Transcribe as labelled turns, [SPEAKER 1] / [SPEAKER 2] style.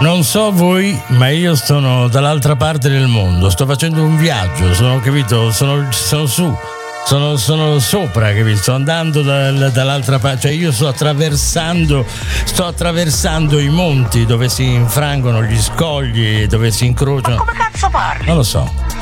[SPEAKER 1] Non so voi, ma io sono dall'altra parte del mondo, sto facendo un viaggio, sono su, sono sopra, capito? Sto andando dall'altra parte, cioè io sto attraversando i monti dove si infrangono gli scogli, dove si incrociano.
[SPEAKER 2] Ma come cazzo parli?
[SPEAKER 1] Non lo so.